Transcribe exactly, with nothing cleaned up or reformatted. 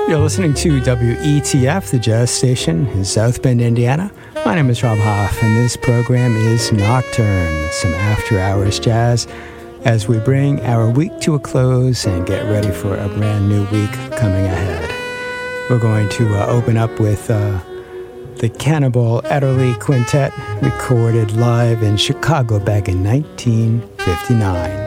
You're listening to W E T F, the jazz station in South Bend, Indiana. My name is Rob Hoff, and this program is Nocturne, some after-hours jazz, as we bring our week to a close and get ready for a brand new week coming ahead. We're going to uh, open up with uh, the Cannonball Adderley Quintet, recorded live in Chicago back in nineteen fifty-nine.